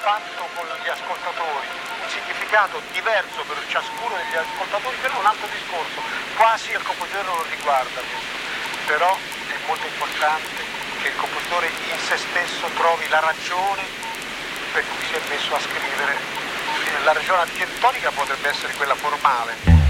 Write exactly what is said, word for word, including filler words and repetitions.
patto con gli ascoltatori, un significato diverso per ciascuno degli ascoltatori, però un altro discorso, quasi il compositore non lo riguarda questo, però è molto importante che il compositore in se stesso trovi la ragione per cui si è messo a scrivere. La ragione architettonica potrebbe essere quella formale.